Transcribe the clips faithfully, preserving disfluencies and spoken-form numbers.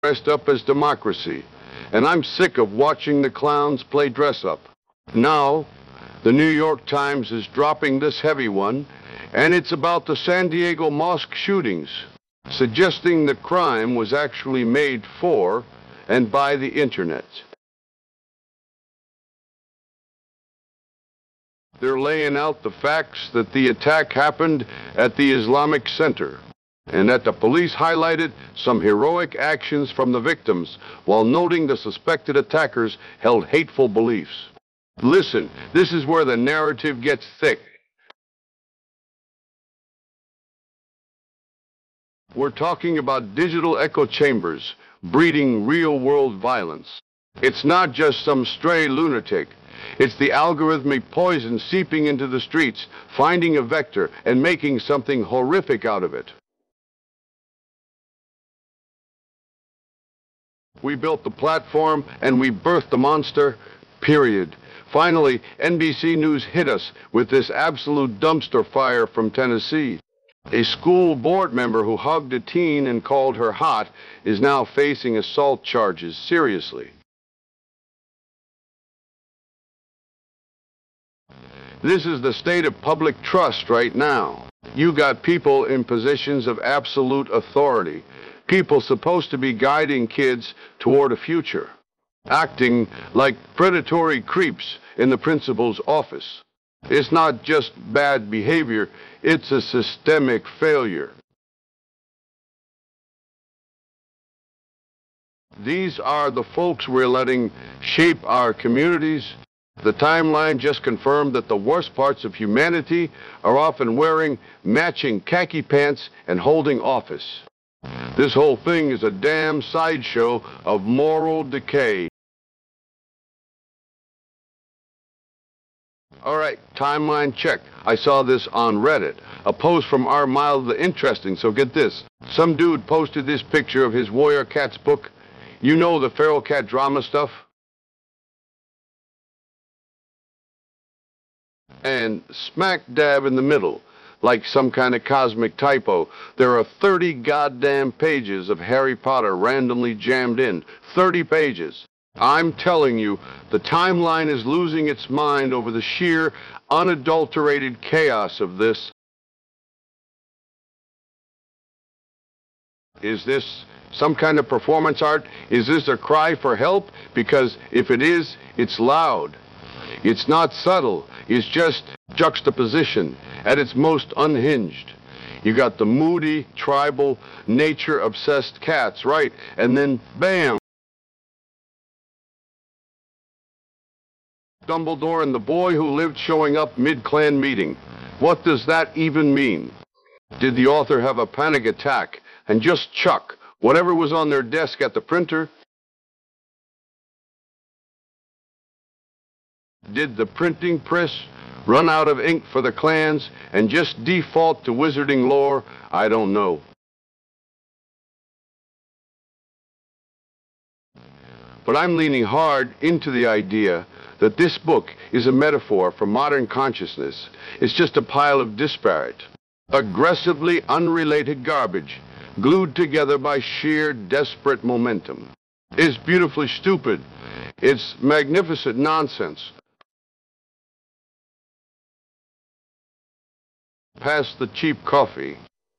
dressed up as democracy, and I'm sick of watching the clowns play dress-up. Now, the New York Times is dropping this heavy one, and it's about the San Diego mosque shootings, suggesting the crime was actually made for and by the internet. They're laying out the facts that the attack happened at the Islamic Center, and that the police highlighted some heroic actions from the victims while noting the suspected attackers held hateful beliefs. Listen, this is where the narrative gets thick. We're talking about digital echo chambers breeding real-world violence. It's not just some stray lunatic. It's the algorithmic poison seeping into the streets, finding a vector, and making something horrific out of it. We built the platform, and we birthed the monster, period. Finally, N B C News hit us with this absolute dumpster fire from Tennessee. A school board member who hugged a teen and called her hot is now facing assault charges. Seriously. This is the state of public trust right now. You got people in positions of absolute authority, people supposed to be guiding kids toward a future, acting like predatory creeps in the principal's office. It's not just bad behavior, it's a systemic failure. These are the folks we're letting shape our communities. The timeline just confirmed that the worst parts of humanity are often wearing matching khaki pants and holding office. This whole thing is a damn sideshow of moral decay. All right, timeline check. I saw this on Reddit. A post from R. Mildly Interesting, so get this. Some dude posted this picture of his Warrior Cats book. You know the feral cat drama stuff? And smack dab in the middle, like some kind of cosmic typo, there are thirty goddamn pages of Harry Potter randomly jammed in. thirty pages. I'm telling you, the timeline is losing its mind over the sheer, unadulterated chaos of this. Is this some kind of performance art? Is this a cry for help? Because if it is, it's loud. It's not subtle. It's just juxtaposition at its most unhinged. You got the moody, tribal, nature-obsessed cats, right? And then, bam! Dumbledore and the boy who lived showing up mid-clan meeting. What does that even mean? Did the author have a panic attack and just chuck whatever was on their desk at the printer? Did the printing press run out of ink for the clans and just default to wizarding lore? I don't know. But I'm leaning hard into the idea that this book is a metaphor for modern consciousness. It's just a pile of disparate, aggressively unrelated garbage, glued together by sheer desperate momentum. It's beautifully stupid. It's magnificent nonsense. Pass the cheap coffee.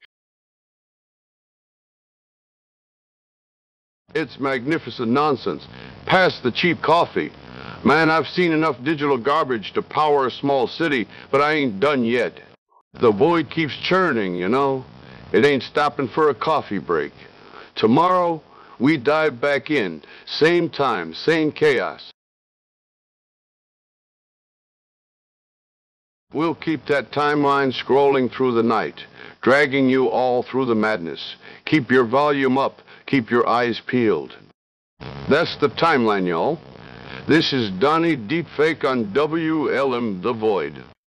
It's magnificent nonsense. Pass the cheap coffee. Man, I've seen enough digital garbage to power a small city, but I ain't done yet. The void keeps churning, you know. It ain't stopping for a coffee break. Tomorrow, we dive back in. Same time, same chaos. We'll keep that timeline scrolling through the night, dragging you all through the madness. Keep your volume up. Keep your eyes peeled. That's the timeline, y'all. This is Donnie Deepfake on W L M The Void.